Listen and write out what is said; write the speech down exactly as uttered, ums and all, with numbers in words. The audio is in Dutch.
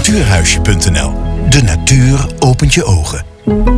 natuurhuisje punt n l. De natuur opent je ogen.